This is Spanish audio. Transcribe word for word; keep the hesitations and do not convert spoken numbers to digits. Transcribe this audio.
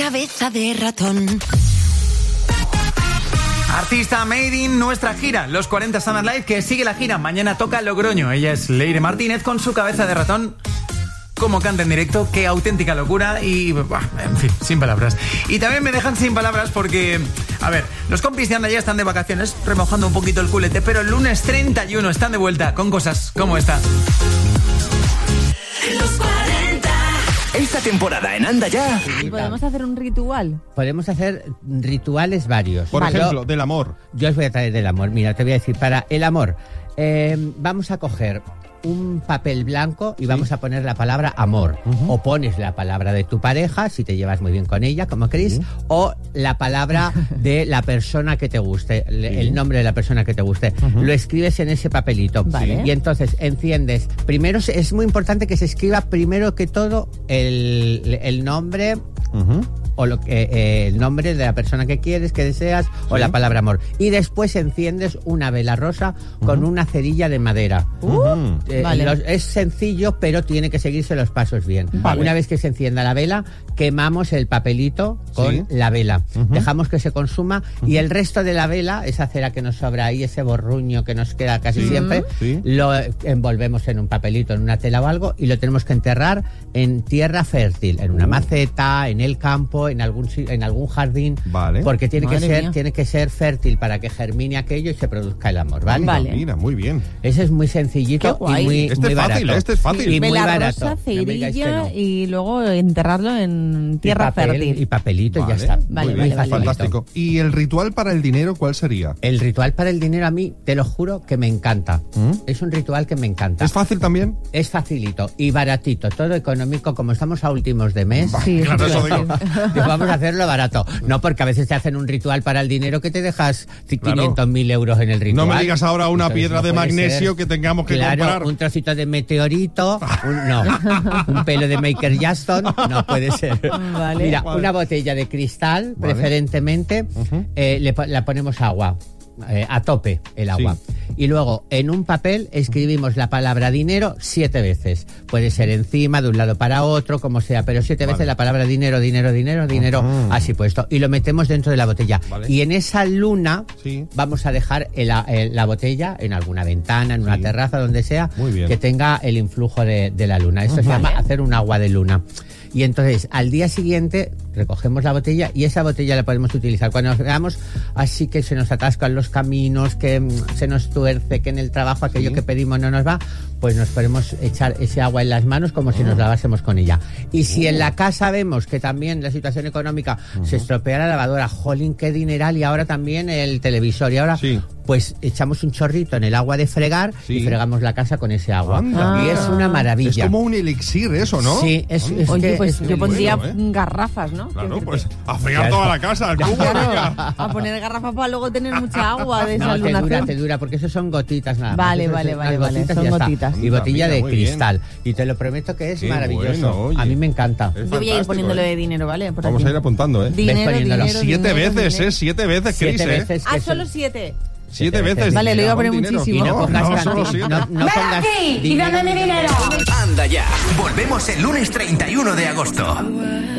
cabeza de ratón. Artista Made in nuestra gira, los cuarenta Summer Live, que sigue la gira. Mañana toca Logroño. Ella es Leire Martínez con su cabeza de ratón. Cómo canta en directo, qué auténtica locura y, bah, en fin, sin palabras. Y también me dejan sin palabras porque, a ver, los compis de Anda ya están de vacaciones, remojando un poquito el culete, pero el lunes treinta y uno están de vuelta con cosas como esta. Los cuarenta. Esta temporada en Anda Ya. ¿Podemos hacer un ritual? Podemos hacer rituales varios. Por Vale. ejemplo, Yo- del amor. Yo os voy a traer del amor. Mira, te voy a decir, para el amor, eh, vamos a coger un papel blanco y vamos a poner la palabra amor. Uh-huh. O pones la palabra de tu pareja, si te llevas muy bien con ella, como Chris, sí. O la palabra de la persona que te guste, sí. El nombre de la persona que te guste. Uh-huh. Lo escribes en ese papelito. Vale. Y entonces enciendes. Primero, es muy importante que se escriba primero que todo el, el nombre... Uh-huh. O lo que, eh, el nombre de la persona que quieres, que deseas, sí. O la palabra amor. Y después enciendes una vela rosa con uh-huh. una cerilla de madera. Uh, eh, vale. los, es sencillo, pero tiene que seguirse los pasos bien. Vale. Una vez que se encienda la vela, quemamos el papelito con sí. la vela. Uh-huh. Dejamos que se consuma uh-huh. y el resto de la vela, esa cera que nos sobra ahí, ese borruño que nos queda casi sí. siempre, sí. lo envolvemos en un papelito, en una tela o algo, y lo tenemos que enterrar en tierra fértil, en una uh. maceta, en el campo, en algún en algún jardín, vale. Porque tiene Madre que ser mía. tiene que ser fértil para que germine aquello y se produzca el amor, ¿vale? Vale. Mira, muy bien. Ese es muy sencillito y muy, este muy es fácil, barato. Este es fácil. Y muy vela barato. rosa, cerilla no no. y luego enterrarlo en tierra y papel, fértil. Y papelito vale. y ya está. Vale, muy vale, vale, fantástico. ¿Y el ritual para el dinero cuál sería? El ritual para el dinero a mí, te lo juro, que me encanta. ¿Mm? Es un ritual que me encanta. ¿Es fácil también? Es facilito y baratito, todo económico, como estamos a últimos de mes. Sí, claro, eso digo. Vamos a hacerlo barato. No, porque a veces te hacen un ritual para el dinero que te dejas quinientos mil euros en el ritual. No me digas ahora una Entonces, piedra no de magnesio ser. que tengamos que claro, comprar. Un trocito de meteorito, un, no, un pelo de Michael Jackson, no puede ser. Vale. Mira, vale. una botella de cristal, vale. preferentemente, uh-huh. eh, le, la ponemos agua. Eh, a tope el agua. Sí. Y luego en un papel escribimos la palabra dinero siete veces. Puede ser encima, de un lado para otro, como sea, pero siete vale. veces la palabra dinero, dinero, dinero, dinero, uh-huh. así puesto. Y lo metemos dentro de la botella. Vale. Y en esa luna sí. vamos a dejar el, el, la botella en alguna ventana, en una sí. terraza, donde sea, que tenga el influjo de, de la luna. Esto uh-huh. se llama vale. hacer un agua de luna. Y entonces, al día siguiente, recogemos la botella y esa botella la podemos utilizar. Cuando nos veamos así que se nos atascan los caminos, que mmm, se nos tuerce, que en el trabajo aquello sí. que pedimos no nos va, pues nos podemos echar ese agua en las manos como oh. si nos lavásemos con ella. Y si oh. en la casa vemos que también la situación económica uh-huh. se estropea la lavadora, jolín, qué dineral, y ahora también el televisor, y ahora... Sí. Pues echamos un chorrito en el agua de fregar sí. y fregamos la casa con ese agua. Anda. Y es una maravilla. Es como un elixir eso, ¿no? Sí, es, es Oye, que pues es yo pondría bueno, ¿eh? garrafas, ¿no? Claro, pues a fregar toda la casa, al cubo, claro, a poner garrafas para luego tener mucha agua de esa no, lunación. te dura, te dura, porque eso son gotitas nada más. Vale, eso vale, es, vale, vale, son y gotitas. Y botella mira, de muy cristal. bien. Y te lo prometo que es Qué maravilloso. Bueno, a mí me encanta. Yo voy a ir poniéndolo ¿eh? de dinero, ¿vale? Por Vamos aquí. a ir apuntando, ¿eh? Dinero, dinero, Siete dinero, veces, dinero. ¿eh? Siete veces, Siete Cris, veces ¿eh? Ah, solo siete. Siete veces. Vale, lo iba a poner Dinero. muchísimo. Y no pongas No, canti- solo siete. no, no pongas aquí y dame mi dinero. Anda Ya. Volvemos el lunes treinta y uno de agosto.